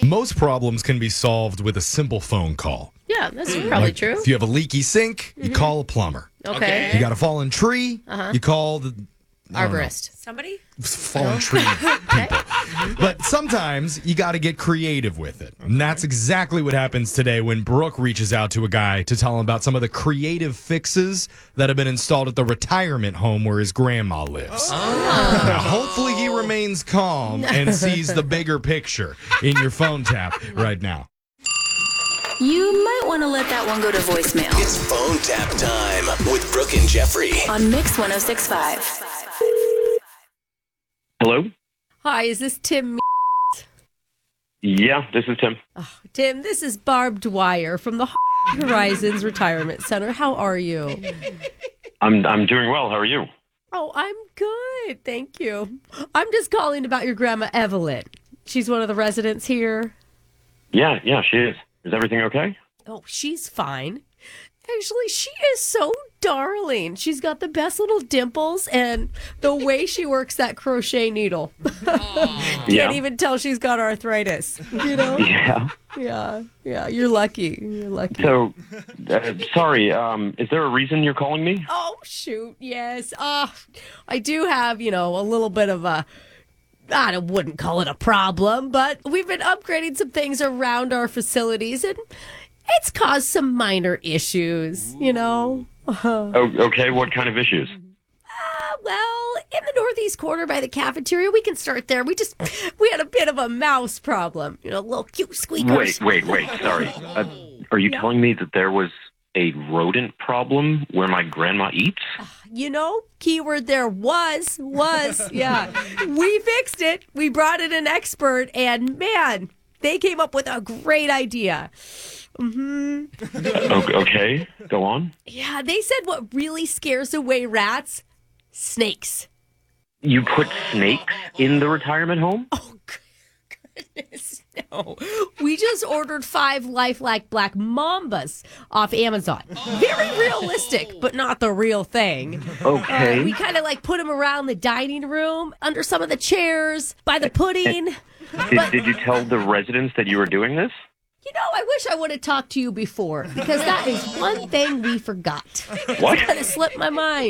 Most problems can be solved with a simple phone call. Yeah, that's probably true. If you have a leaky sink, you call a plumber. Okay. You got a fallen tree, you call the Arborist. Somebody? fallen tree people. But sometimes you got to get creative with it. And that's exactly what happens today when Brooke reaches out to a guy to tell him about some of the creative fixes that have been installed at the retirement home where his grandma lives. Now, hopefully he remains calm and sees the bigger picture in your phone tap right now. You might want to let that one go to voicemail It's phone tap time with Brooke and Jeffrey. on Mix 106.5. Hello? Hi, is this Tim? Yeah, this is Tim. Tim, this is Barb Dwyer from the Horizons Retirement Center. How are you? I'm doing well. How are you? Oh, I'm good. Thank you. I'm just calling about your grandma Evelyn. She's one of the residents here. Yeah, she is. Is everything okay? Oh, she's fine. Actually, she is so darling. She's got the best little dimples and the way she works that crochet needle. Can't Yeah. even tell she's got arthritis, you know? Yeah. Yeah. You're lucky. You're lucky. So, sorry, is there a reason you're calling me? Oh, shoot. Yes. I do have, a little bit of I wouldn't call it a problem, but we've been upgrading some things around our facilities, and it's caused some minor issues, Oh, okay, what kind of issues? Well, in the northeast corner by the cafeteria, we can start there. We had a bit of a mouse problem, little cute squeakers. Wait, sorry. Are you telling me that there was a rodent problem where my grandma eats? Keyword there was, yeah. We fixed it. We brought in an expert, and man, they came up with a great idea. Okay, go on. Yeah, they said what really scares away rats? Snakes. You put snakes in the retirement home? Oh, goodness, no. We just ordered 5 lifelike black mambas off Amazon. Very realistic, but not the real thing. Okay. We kind of put them around the dining room, under some of the chairs, by the pudding. Did you tell the residents that you were doing this? I wish I would have talked to you before, because that is one thing we forgot. What? It kind of slipped my mind.